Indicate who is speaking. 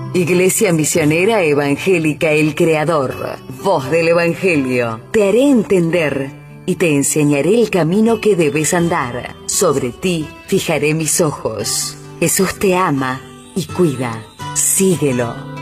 Speaker 1: Iglesia Misionera Evangélica El Creador, voz del Evangelio. Te haré entender y te enseñaré el camino que debes andar. Sobre ti fijaré mis ojos. Jesús te ama y cuida. Síguelo.